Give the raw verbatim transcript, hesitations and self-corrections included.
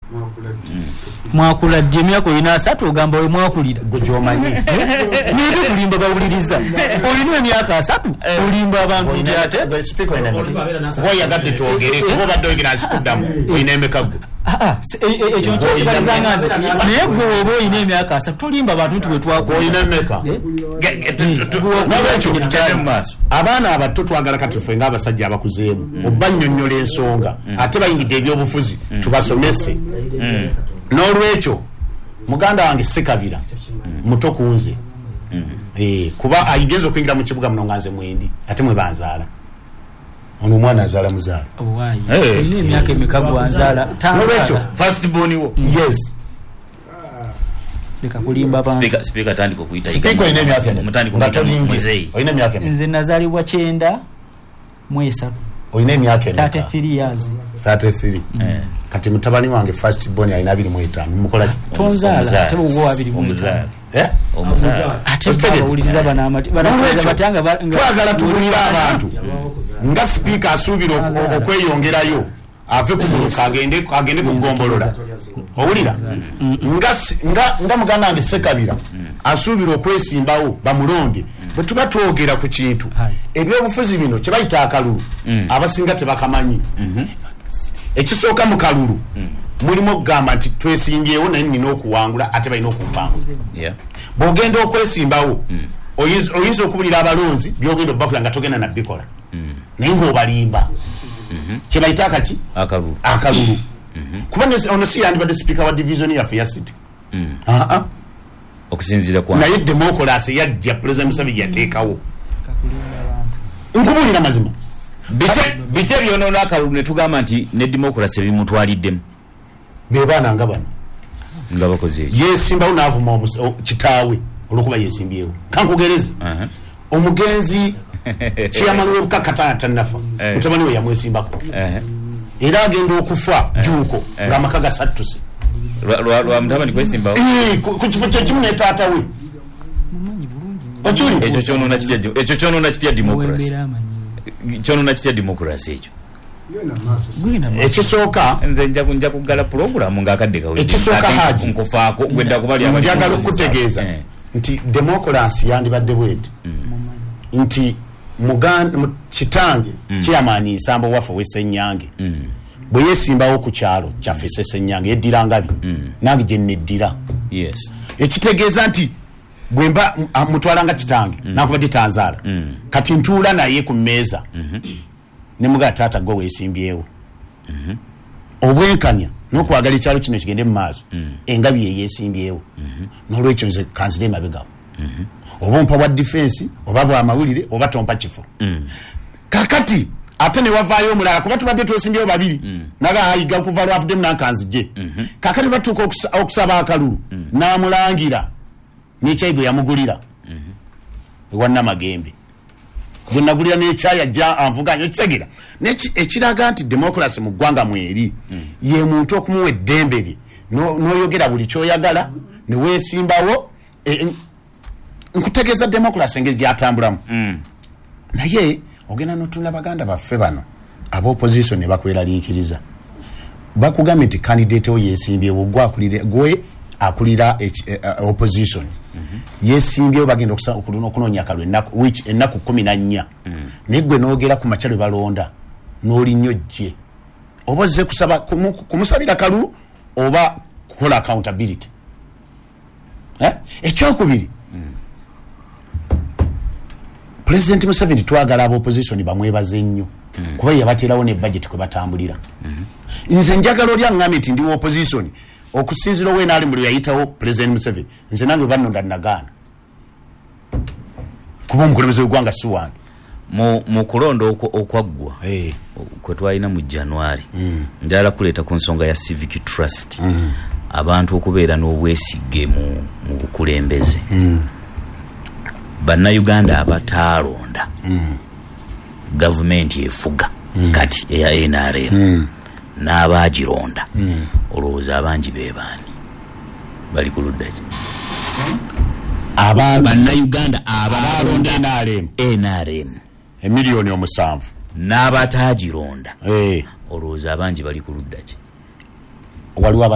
mwakula dde myako ina asatu ogamba we mwakulira gojomanyi nibi kulimba bawuliriza olina emyaka asatu olimba abantu ate speaker ina boya gadde tuogere kuba badde ogera asikuddamu oyina emekago ah ekyo kyosibaliza nganze naye gwe oba oyina emyaka asatu tolimba abantu nti wetwako oyina emeka nabekyo tutende mu maaso abaana abato twagala kati ffe ng'abasajja abakuzeemu obanyonnyola ensonga ate bayingidde ebyobufuzi tubasomese n'olwekyo muganda wange Ssekabira muto kunze eh kuba ayigenza okuyingira mu kibuga muno nganze mwendi ate mwe banzaala ono mwana azaala muzaala owayi ni emyaka emikago anzaala n'olwekyo first born wo yes leka kulimba abantu speaker speaker tandiko kuyita speaker ina emyaka ene mutandiko kuyita muzei oyina emyaka ene nze nazalibwa kyenda mu esatu oyina emyaka ene thirty-three years thirty-three eh kati mutabani wange first born alina abiri mu etaano mukola tonzaala ate uwo abiri mu etaano eh omuzaala ate bawuliriza bana amati banakoza batanga twagala tugulira abantu nga speaker asubira okweyongerayo ave kuguluka agende agende kugombolola owulira nga nga nga muganda wange Ssekabira asubira okwesimbawo bamulonde bwe tuba twogera ku kintu ebyobufuzi bino kye bayita akalulu abasinga tebakamanyi ekisooka mu kalulu mulimu okugamba nti twesimbyewo naye nina okuwangula ate balina okumpangula bw'ogenda okwesimbawo oyinza okubulira abalonzi byogenda obbakula nga togenda nabikola naye ng'obalimba kye bayita akaki akalulu akalulu kuba ono si yandibadde speaker wa division yaffe ya city aa okusinzira kwa naye democracy yajja president Museveni yateekawo nkubulira mazima biche biche byonoona akalulu ne tugamba nti ne democracy bimutwaliddemu be baana nga bano nga bakoze yesimbawo n'avuma kitaawe olwokuba yesimbyewo kankugereze omugenzi chairman w'obukakatana tannafa mutabani we yamwesimbako era agenda okufa juuko ng'amaka gasattuse lwa mutabani kwesimbawo ku kifo kyekimu ne taata we okiri ekyo kyonoona kitya ekyo kyonoona kitya democracy kyonoona kitya democracy ekyo ekisooka nze nja nja kugala program ng'akadde kawulira ekisooka haji nkufaako gwedda kubali abali njagala okutegeeza nti democracy yandibadde bwedi nti muganda kitange chairman Nsambo waffe w'Essenyange bwe yesimbawo ku kyalo kyaffe Ssenyange yeddira ngabi nange gye neddira yes ekitegeeza nti bwemba mutwalanga kitange nakubadde tanzaala kati ntuula naye ku mmeeza ne muga taata gwe weesimbyewo obwenkanya n'okwagala ekyalo kino kigende mu maaso engabi ye yeesimbyewo n'olwekyo nze kanzire mabegawo oba mpa wa defense oba bwa mawulire oba tompa kifo kakati ate ne wavaayo omulala kuba tubadde twesimbyewo babiri naga ayiga kuva lwavuddemu nankanzije kakati batuuka okusaba akalulu n'amulangira n'ekyayigo yamugulira ewa Namagembe gwe nagulira n'ekyaya jja anvuganya ekisegera ekiraga nti democracy mu ggwanga mweri ye muntu okumuwa eddembe lye n'oyogera buli kyoyagala ne weesimbawo nkutegeeza democracy engeri gyatambulamu naye ogenda n'otunda baganda baffe bano aba opposition ne bakweraliikiriza bakugambye nti candidate oyo yeesimbyewo gwe akulira gwe akulira opposition yeesimbyewo bagenda okunoonya akalulu ennaku kumi na nnya naye gwe n'ogera ku makyalo balonda n'olinnyo jje oba ozze kusaba kumusabira kalulu oba kukola accountability ekyokubiri President Museveni twagala aba opposition bamwebaze nnyo kuba yabateerawo ne budget kwe batambulira nze njagala oli aŋŋambye nti ndi opposition okusinzira we naali muli yayitawo President Museveni nze nange bannonda nagaana kuba omukulembeze w'eggwanga si wange mu mu kulonda okwaggwa kwe twalina mu January njala kuleeta ku nsonga ya civic trust abantu okubeera n'obwesige mu mu bukulembeze bannayuganda abataalonda gavumenti efuga kati eya N R M n'abaagironda olowooza abangi be baani bali ku ludda ki bannayuganda abaalonda N R M emiliyoni omusanvu n'abataagironda olowooza abangi bali ku ludda ki waliwo